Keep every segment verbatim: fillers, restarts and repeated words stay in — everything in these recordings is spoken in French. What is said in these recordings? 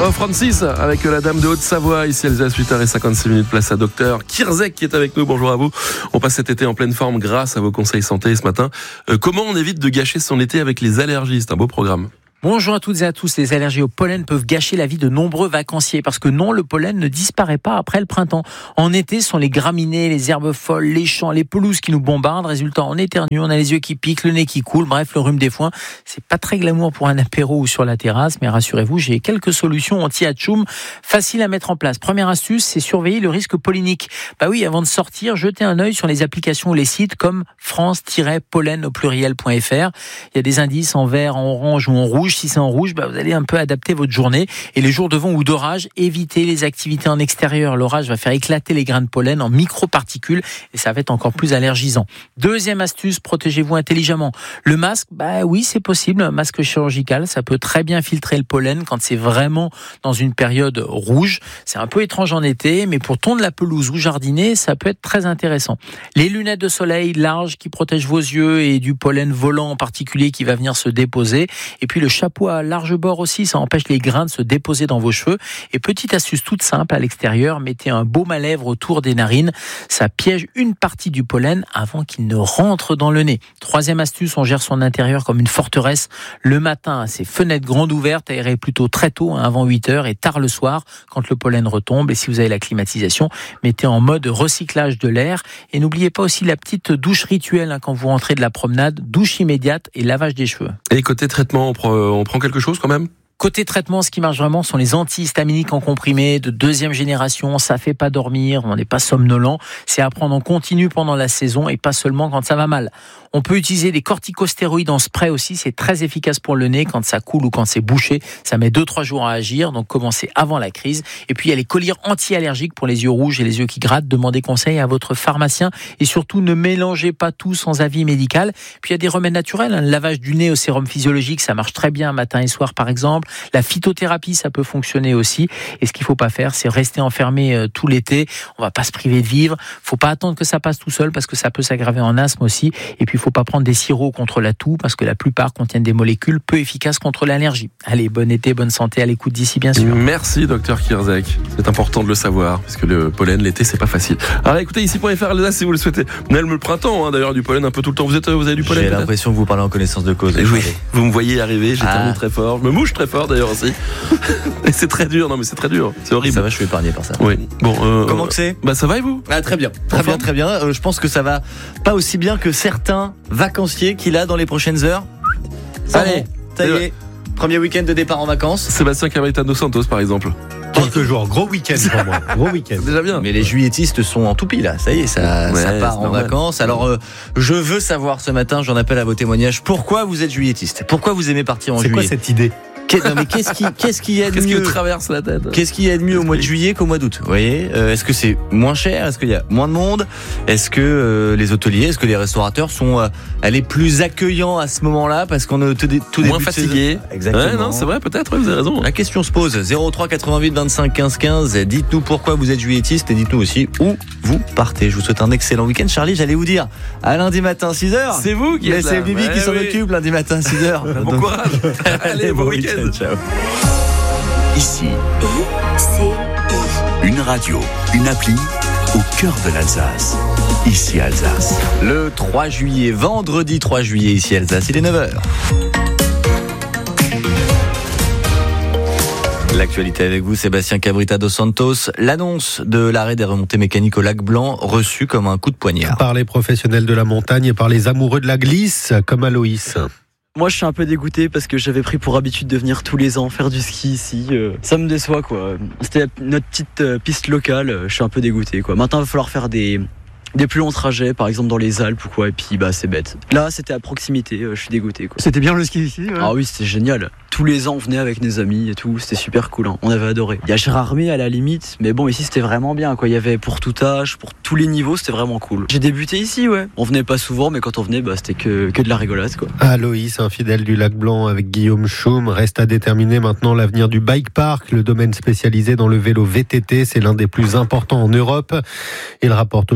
Oh, Francis, avec la dame de Haute-Savoie, ici Alsace, huit heures cinquante-six minutes, place à Docteur Kirzek qui est avec nous. Bonjour à vous. On passe cet été en pleine forme grâce à vos conseils santé ce matin. Euh, comment on évite de gâcher son été avec les allergies? C'est un beau programme. Bonjour à toutes et à tous. Les allergies au pollen peuvent gâcher la vie de nombreux vacanciers parce que non, le pollen ne disparaît pas après le printemps. En été, ce sont les graminées, les herbes folles, les champs, les pelouses qui nous bombardent. Résultat, on éternue, on a les yeux qui piquent, le nez qui coule, bref, le rhume des foins. C'est pas très glamour pour un apéro ou sur la terrasse, mais rassurez-vous, j'ai quelques solutions anti-atchoum faciles à mettre en place. Première astuce, c'est surveiller le risque pollinique. Bah oui, avant de sortir, jetez un œil sur les applications ou les sites comme france-pollen au pluriel.fr. Il y a des indices en vert, en orange ou en rouge. Si c'est en rouge, bah vous allez un peu adapter votre journée. Et les jours de vent ou d'orage, évitez les activités en extérieur. L'orage va faire éclater les grains de pollen en microparticules et ça va être encore plus allergisant. Deuxième astuce, protégez-vous intelligemment. Le masque, bah oui, c'est possible. Un masque chirurgical, ça peut très bien filtrer le pollen quand c'est vraiment dans une période rouge. C'est un peu étrange en été, mais pour tondre la pelouse ou jardiner, ça peut être très intéressant. Les lunettes de soleil larges qui protègent vos yeux et du pollen volant en particulier qui va venir se déposer. Et puis le chapeau à large bord aussi, ça empêche les grains de se déposer dans vos cheveux. Et petite astuce toute simple à l'extérieur, mettez un baume à lèvres autour des narines. Ça piège une partie du pollen avant qu'il ne rentre dans le nez. Troisième astuce, on gère son intérieur comme une forteresse. Le matin, ses fenêtres grandes ouvertes, aérez plutôt très tôt, hein, avant huit heures et tard le soir quand le pollen retombe. Et si vous avez la climatisation, mettez en mode recyclage de l'air. Et n'oubliez pas aussi la petite douche rituelle hein, quand vous rentrez de la promenade, douche immédiate et lavage des cheveux. Et côté traitement, on prend, on prend quelque chose quand même? Côté traitement, ce qui marche vraiment sont les antihistaminiques en comprimé de deuxième génération. Ça fait pas dormir, on n'est pas somnolent. C'est à prendre en continu pendant la saison et pas seulement quand ça va mal. On peut utiliser des corticostéroïdes en spray aussi. C'est très efficace pour le nez quand ça coule ou quand c'est bouché. Ça met deux trois jours à agir, donc commencez avant la crise. Et puis il y a les collyres anti-allergiques pour les yeux rouges et les yeux qui grattent. Demandez conseil à votre pharmacien et surtout ne mélangez pas tout sans avis médical. Puis il y a des remèdes naturels. Le lavage du nez au sérum physiologique, ça marche très bien matin et soir par exemple. La phytothérapie, ça peut fonctionner aussi. Et ce qu'il faut pas faire, c'est rester enfermé euh, tout l'été. On va pas se priver de vivre. Faut pas attendre que ça passe tout seul parce que ça peut s'aggraver en asthme aussi. Et puis, il faut pas prendre des sirops contre la toux parce que la plupart contiennent des molécules peu efficaces contre l'allergie. Allez, bon été, bonne santé à l'écoute d'ici, bien sûr. Merci, docteur Kirzek. C'est important de le savoir parce que le pollen, l'été, c'est pas facile. Alors, écoutez, ici.fr, là, si vous le souhaitez. On aime le printemps, hein, d'ailleurs, du pollen un peu tout le temps. Vous êtes, vous avez du pollen? J'ai l'impression que vous parlez en connaissance de cause. Oui, vous me voyez arriver, j'éternue ah. très fort. Je me mouche très fort d'ailleurs aussi. Et c'est très dur, non mais c'est très dur, c'est horrible. Ça va, je suis épargné par ça. Oui. Bon. Euh, Comment que c'est? Bah ça va et vous? Ah, très bien, très bien, très bien. Euh, je pense que ça va pas aussi bien que certains vacanciers qu'il a dans les prochaines heures. Ça Allez, ça y est. Premier week-end de départ en vacances. Sébastien Cabrita dos Santos par exemple. Quelques jours, gros week-end pour moi. Gros week-end. Déjà bien. Mais les juilletistes sont en toupie là, ça y est, ça, ouais, ça part en normal. vacances. Alors euh, je veux savoir ce matin, j'en appelle à vos témoignages, pourquoi vous êtes juilletiste? Pourquoi vous aimez partir en C'est juillet? quoi cette idée? Non mais qu'est-ce qui, qu'est-ce qui est de Qu'est-ce qui mieux vous traverse la tête? Qu'est-ce qu'il y a de mieux au mois de juillet qu'au mois d'août? Vous voyez, euh, est-ce que c'est moins cher? Est-ce qu'il y a moins de monde? Est-ce que euh, les hôteliers, est-ce que les restaurateurs sont euh, allés plus accueillants à ce moment-là parce qu'on est au tout, tout moins début fatigué? Exactement. Ouais, non, c'est vrai, peut-être, ouais, vous avez raison. La question se pose. zéro trois quatre-vingt-huit vingt-cinq quinze quinze. Dites-nous pourquoi vous êtes juillettiste et dites-nous aussi où vous partez. Je vous souhaite un excellent week-end. Charlie, j'allais vous dire à lundi matin six heures. C'est vous qui Mais êtes là. c'est Bibi Ouais, qui s'en oui. occupe lundi matin six heures. Bon Donc, courage. Allez, bon week-end. Ciao. Ici, I C I. une radio, une appli au cœur de l'Alsace. Ici Alsace. Le trois juillet, vendredi trois juillet, ici Alsace, il est neuf heures. L'actualité avec vous, Sébastien Cabrita dos Santos. L'annonce de l'arrêt des remontées mécaniques au lac Blanc reçue comme un coup de poignard. Par les professionnels de la montagne et par les amoureux de la glisse, comme Aloïs. Moi je suis un peu dégoûté parce que j'avais pris pour habitude de venir tous les ans faire du ski ici. Euh, ça me déçoit quoi. C'était notre petite euh, piste locale, euh, je suis un peu dégoûté quoi. Maintenant il va falloir faire des, des plus longs trajets, par exemple dans les Alpes ou quoi, et puis bah c'est bête. Là c'était à proximité, euh, je suis dégoûté quoi. C'était bien le ski ici, ouais. Ah oui, c'était génial. Tous les ans on venait avec nos amis et tout, c'était super cool, hein. On avait adoré. Il y a Gérardmer à la limite, mais bon ici c'était vraiment bien quoi. Il y avait pour tout âge, pour tous les niveaux, c'était vraiment cool. J'ai débuté ici, ouais. On venait pas souvent, mais quand on venait, bah c'était que, que de la rigolade quoi. Aloïs, un fidèle du lac Blanc avec Guillaume Chaume, reste à déterminer maintenant l'avenir du bike park, le domaine spécialisé dans le vélo V T T. C'est l'un des plus importants en Europe. Il rapporte aujourd'hui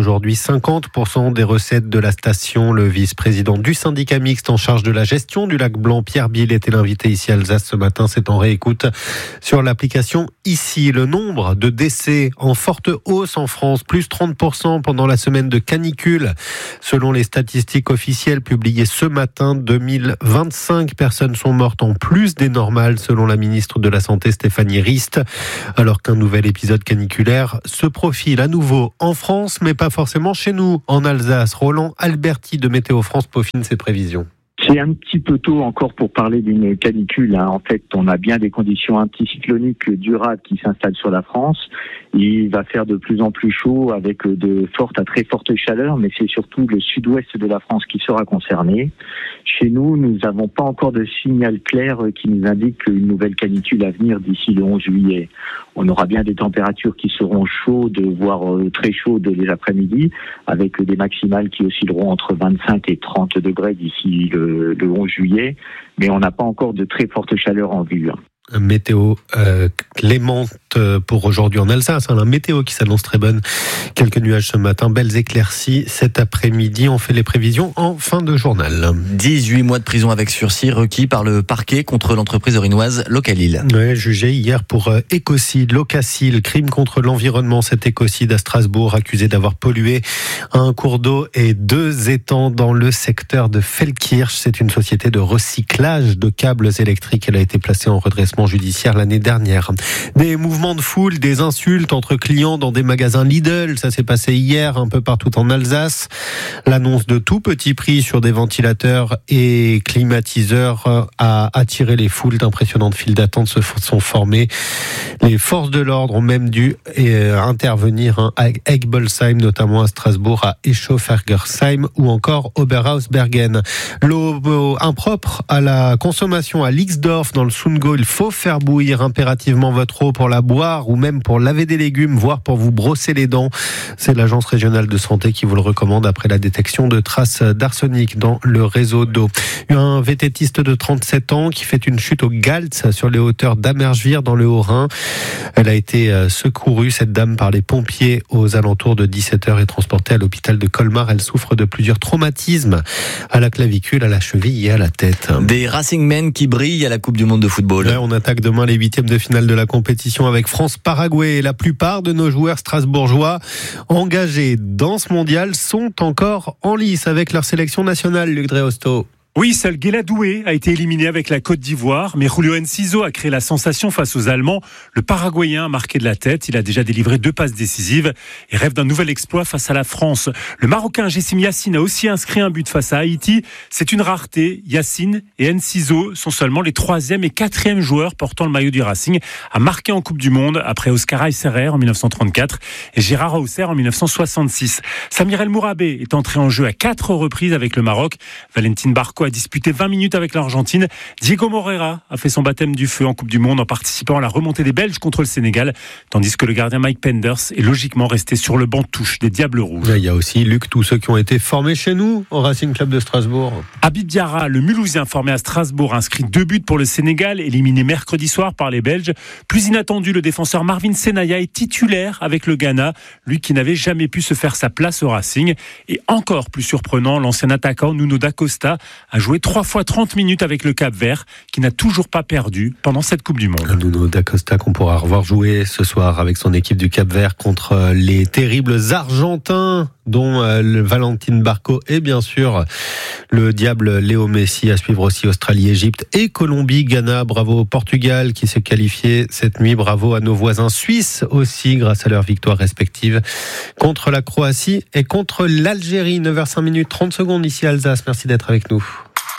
cinquante pour cent des recettes de la station. Le vice-président du syndicat mixte en charge de la gestion du lac Blanc, Pierre Biel, était l'invité ici à Alsace ce matin. C'est en réécoute sur l'application Ici. Le nombre de décès en forte hausse en France, plus trente pour cent pendant la semaine de canicule. Selon les statistiques officielles publiées ce matin, deux mille vingt-cinq personnes sont mortes en plus des normales, selon la ministre de la Santé Stéphanie Rist, alors qu'un nouvel épisode caniculaire se profile à nouveau en France, mais pas forcément chez nous, en Alsace. Roland Alberti de Météo France peaufine ses prévisions. C'est un petit peu tôt encore pour parler d'une canicule. Hein. En fait, on a bien des conditions anticycloniques durables qui s'installent sur la France. Il va faire de plus en plus chaud avec de fortes à très fortes chaleurs, mais c'est surtout le sud-ouest de la France qui sera concerné. Chez nous, nous n'avons pas encore de signal clair qui nous indique une nouvelle canicule à venir d'ici le onze juillet. On aura bien des températures qui seront chaudes, voire très chaudes les après-midi, avec des maximales qui oscilleront entre vingt-cinq et trente degrés d'ici le, le onze juillet, mais on n'a pas encore de très forte chaleur en vue. Météo euh, clémente pour aujourd'hui en Alsace. Hein, la météo qui s'annonce très bonne. Quelques nuages ce matin, belles éclaircies cet après-midi. On fait les prévisions en fin de journal. dix-huit mois de prison avec sursis requis par le parquet contre l'entreprise orinoise Localil. Ouais, jugé hier pour euh, écocide, Locacil, crime contre l'environnement. Cet écocide à Strasbourg, accusé d'avoir pollué un cours d'eau et deux étangs dans le secteur de Feldkirch. C'est une société de recyclage de câbles électriques. Elle a été placée en redressement judiciaire l'année dernière. Des mouvements de foule, des insultes entre clients dans des magasins Lidl, ça s'est passé hier un peu partout en Alsace. L'annonce de tout petit prix sur des ventilateurs et climatiseurs a attiré les foules. D'impressionnantes files d'attente se sont formées. Les forces de l'ordre ont même dû euh, intervenir à Egbolsheim, notamment à Strasbourg, à Eschhofergersheim ou encore Oberhausbergen. L'eau impropre à la consommation à Lixdorf dans le Sundgau, il faut faire bouillir impérativement votre eau pour la boire ou même pour laver des légumes, voire pour vous brosser les dents. C'est l'agence régionale de santé qui vous le recommande après la détection de traces d'arsenic dans le réseau d'eau. Un vététiste de trente-sept ans qui fait une chute au Galtz sur les hauteurs d'Amerschwir dans le Haut-Rhin. Elle a été secourue, cette dame, par les pompiers aux alentours de dix-sept heures et transportée à l'hôpital de Colmar. Elle souffre de plusieurs traumatismes à la clavicule, à la cheville et à la tête. Des Racing Men qui brillent à la Coupe du Monde de football. Là, on attaque demain les huitièmes de finale de la compétition avec France-Paraguay. La plupart de nos joueurs strasbourgeois engagés dans ce mondial sont encore en lice avec leur sélection nationale, Luc Dreosto. Oui, seul Guéladoué a été éliminé avec la Côte d'Ivoire, mais Julio Enciso a créé la sensation face aux Allemands. Le Paraguayen a marqué de la tête, il a déjà délivré deux passes décisives et rêve d'un nouvel exploit face à la France. Le Marocain Jessim Yassine a aussi inscrit un but face à Haïti. C'est une rareté, Yassine et Enciso sont seulement les troisième et quatrième joueurs portant le maillot du Racing à marquer en Coupe du Monde après Oscar Ayserer en dix-neuf cent trente-quatre et Gérard Hauser en dix-neuf cent soixante-six. Samir El Mourabé est entré en jeu à quatre reprises avec le Maroc. Valentin Barco a disputé vingt minutes avec l'Argentine. Diego Moreira a fait son baptême du feu en Coupe du Monde en participant à la remontée des Belges contre le Sénégal, tandis que le gardien Mike Penders est logiquement resté sur le banc de touche des Diables Rouges. Il y a aussi, Luc, tous ceux qui ont été formés chez nous au Racing Club de Strasbourg. Habib Diarra, le Mulhousien formé à Strasbourg, a inscrit deux buts pour le Sénégal, éliminé mercredi soir par les Belges. Plus inattendu, le défenseur Marvin Senaya est titulaire avec le Ghana, lui qui n'avait jamais pu se faire sa place au Racing. Et encore plus surprenant, l'ancien attaquant Nuno da Costa a joué trois fois trente minutes avec le Cap-Vert, qui n'a toujours pas perdu pendant cette Coupe du Monde. Nuno da Costa qu'on pourra revoir jouer ce soir avec son équipe du Cap-Vert contre les terribles Argentins, dont le Valentin Barco et bien sûr le diable Léo Messi. À suivre aussi Australie, Égypte et Colombie, Ghana. Bravo au Portugal qui s'est qualifié cette nuit. Bravo à nos voisins suisses aussi grâce à leurs victoires respectives contre la Croatie et contre l'Algérie. neuf heures cinq minutes trente secondes ici à Alsace. Merci d'être avec nous.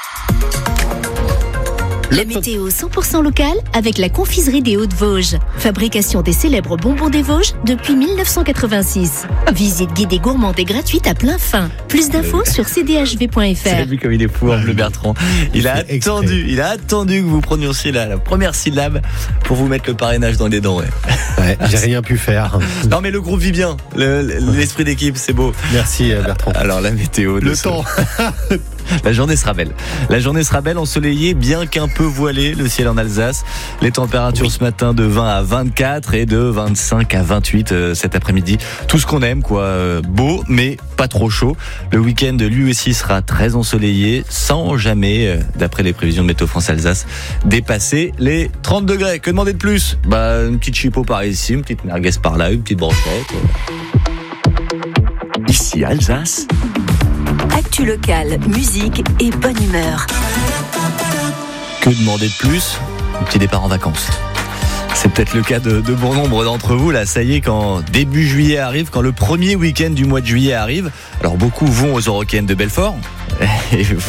La météo cent pour cent locale avec la confiserie des Hauts-de-Vosges. Fabrication des célèbres bonbons des Vosges depuis dix-neuf cent quatre-vingt-six. Visite guidée gourmande et gratuite à plein fin. Plus d'infos sur c d h v point f r. Vous avez vu comme il est fou, le Bertrand. Il a attendu, il a attendu que vous prononciez la, la première syllabe pour vous mettre le parrainage dans les dents. Ouais. Ouais, j'ai rien pu faire. Non mais le groupe vit bien. Le, l'esprit d'équipe, c'est beau. Merci Bertrand. Alors la météo. Le temps. La journée sera belle. La journée sera belle, ensoleillée, bien qu'un peu voilée, le ciel en Alsace. Les températures oui. ce matin de vingt à vingt-quatre et de vingt-cinq à vingt-huit euh, cet après-midi. Tout ce qu'on aime, quoi. Euh, beau, mais pas trop chaud. Le week-end, lui aussi, sera très ensoleillé, sans jamais, euh, d'après les prévisions de Météo France Alsace, dépasser les trente degrés. Que demander de plus? Bah, une petite chipot par ici, une petite merguez par là, une petite brochette. Ici Alsace. Actu locale, musique et bonne humeur. Que demander de plus? Un petit départ en vacances. C'est peut-être le cas de, de bon nombre d'entre vous. Là, ça y est, quand début juillet arrive, quand le premier week-end du mois de juillet arrive, alors beaucoup vont aux Eurocaines de Belfort. Et